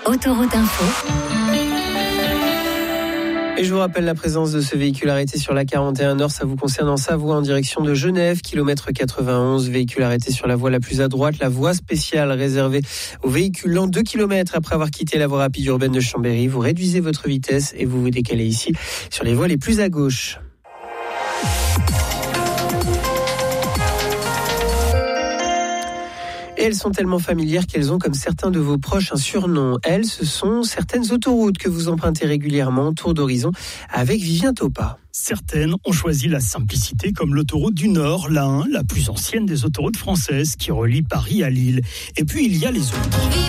Autoroute Info. Et je vous rappelle la présence de ce véhicule arrêté sur la 41 Nord. Ça vous concerne en Savoie en direction de Genève, kilomètre 91. Véhicule arrêté sur la voie la plus à droite, la voie spéciale réservée aux véhicules lents. 2 km après avoir quitté la voie rapide urbaine de Chambéry. Vous réduisez votre vitesse et vous vous décalez ici sur les voies les plus à gauche. Et elles sont tellement familières qu'elles ont, comme certains de vos proches, un surnom. Elles, ce sont certaines autoroutes que vous empruntez régulièrement. Tour d'horizon avec Vivien Topa. Certaines ont choisi la simplicité, comme l'autoroute du Nord, la 1, la plus ancienne des autoroutes françaises, qui relie Paris à Lille. Et puis il y a les autres.